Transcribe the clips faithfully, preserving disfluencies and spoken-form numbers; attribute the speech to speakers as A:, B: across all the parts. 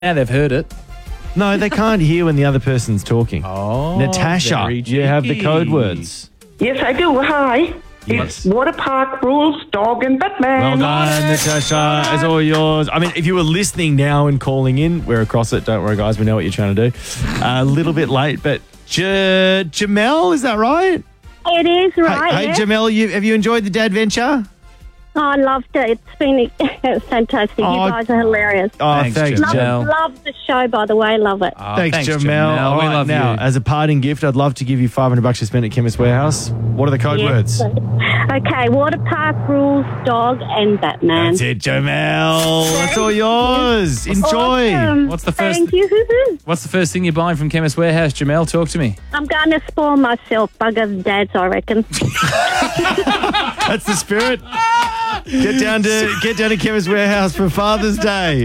A: Now they've heard it.
B: No, they can't hear when the other person's talking.
A: Oh,
B: Natasha,
A: very
B: you have the
A: cheeky.
B: code words.
C: Yes, I do. Hi.
B: Yes.
C: It's Water Park Rules, Dog and Batman.
B: Well done, Natasha. It's all yours. I mean, if you were listening now and calling in, we're across it. Don't worry, guys. We know what you're trying to do. A little bit late, but J- Jamel, is that right?
D: It is right.
B: Hey, hey
D: yeah.
B: Jamel, you, have you enjoyed the Dad Venture?
D: Oh, I loved it. It's been fantastic.
B: Oh,
D: you guys are hilarious.
B: Oh,
A: Thanks,
B: thanks,
A: Jamel.
B: Jamel.
D: Love, love the show, by the way. Love it.
A: Oh,
B: thanks,
A: thanks,
B: Jamel.
A: Jamel.
B: All
A: We
B: right,
A: love
B: now,
A: you.
B: as a parting gift, I'd love to give you five hundred bucks to spend at Chemist Warehouse. What are the code
D: Yes.
B: words?
D: Okay, Water Park Rules, Dog and Batman.
B: That's it, Jamel. That's all yours. Enjoy.
D: Awesome.
A: What's the first-
D: Thank you.
A: What's the first thing you're buying from Chemist Warehouse, Jamel? Talk to me.
D: I'm going to spoil myself. Bugger's dads, I reckon.
B: That's the spirit. Get down to get down to Chemist Warehouse for Father's Day.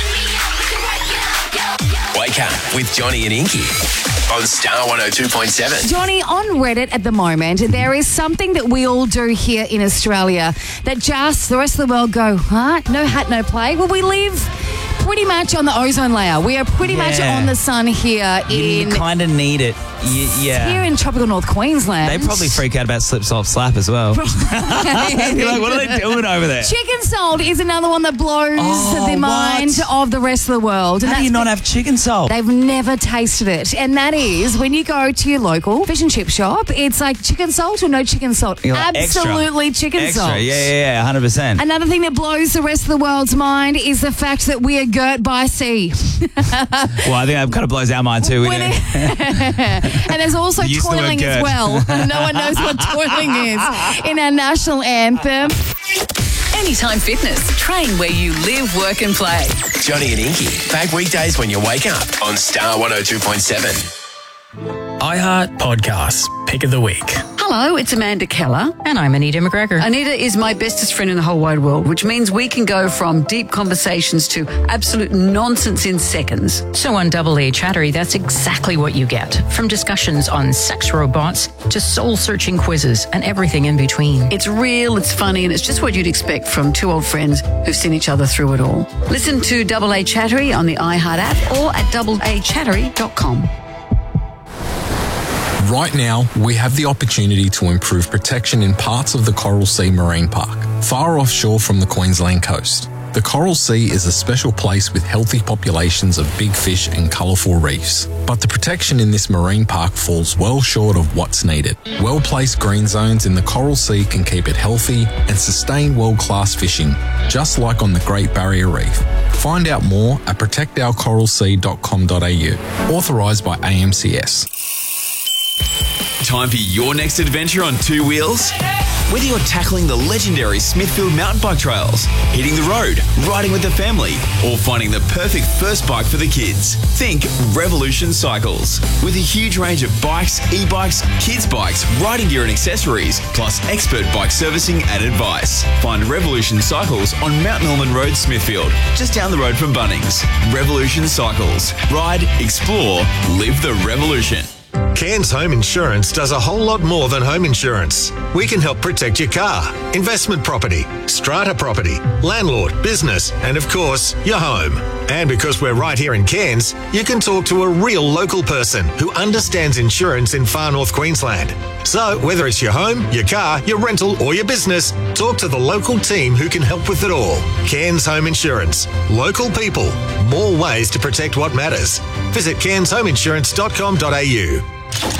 E: Wake up with Johnny and Inky on Star one oh two point seven.
F: Johnny, on Reddit at the moment, there is something that we all do here in Australia that just the rest of the world go, huh? No hat, no play. Well, we live pretty much on the ozone layer. We are pretty much
G: Yeah.
F: on the sun here
G: You
F: in
G: kind of need it. Y- yeah.
F: here in tropical North Queensland.
G: They probably freak out about slip, slop, slap as well. You're like, what are they doing over there?
F: Chicken salt is another one that blows
G: Oh,
F: the mind
G: what?
F: of the rest of the world. And
G: How do you
F: that's
G: not have chicken salt?
F: They've never tasted it. And that is when you go to your local fish and chip shop, it's like chicken salt or no chicken salt.
G: You're like, extra.
F: Absolutely chicken
G: Extra.
F: salt.
G: Yeah, yeah, yeah, one hundred percent.
F: Another thing that blows the rest of the world's mind is the fact that we are girt by sea.
G: Well, I think that kind of blows our mind too. We
F: When
G: don't-
F: it- and there's also
G: You used the word
F: toiling as
G: girt.
F: well. No one knows what toiling is in our national anthem.
H: Anytime Fitness. Train where you live, work and play.
E: Johnny and Inky, back weekdays when you wake up on Star one oh two point seven.
I: iHeart Podcasts, Pick of the Week.
H: Hello, it's Amanda Keller.
J: And I'm Anita McGregor.
H: Anita is my bestest friend in the whole wide world, which means we can go from deep conversations to absolute nonsense in seconds.
J: So on Double A Chattery, that's exactly what you get. From discussions on sex robots to soul-searching quizzes and everything in between.
H: It's real, it's funny, and it's just what you'd expect from two old friends who've seen each other through it all. Listen to Double A Chattery on the iHeart app or at double a chattery dot com.
K: Right now, we have the opportunity to improve protection in parts of the Coral Sea Marine Park, far offshore from the Queensland coast. The Coral Sea is a special place with healthy populations of big fish and colourful reefs. But the protection in this marine park falls well short of what's needed. Well-placed green zones in the Coral Sea can keep it healthy and sustain world-class fishing, just like on the Great Barrier Reef. Find out more at protect our coral sea dot com dot a u. Authorised by A M C S.
E: Time for your next adventure on two wheels? Whether you're tackling the legendary Smithfield mountain bike trails, hitting the road, riding with the family, or finding the perfect first bike for the kids, think Revolution Cycles. With a huge range of bikes, e-bikes, kids' bikes, riding gear and accessories, plus expert bike servicing and advice. Find Revolution Cycles on Mount Norman Road, Smithfield, just down the road from Bunnings. Revolution Cycles. Ride, explore, live the revolution.
L: Cairns Home Insurance does a whole lot more than home insurance. We can help protect your car, investment property, strata property, landlord, business, and of course, your home. And because we're right here in Cairns, you can talk to a real local person who understands insurance in far north Queensland. So whether it's your home, your car, your rental, or your business, talk to the local team who can help with it all. Cairns Home Insurance. Local people. More ways to protect what matters. Visit cairns home insurance dot com dot a u.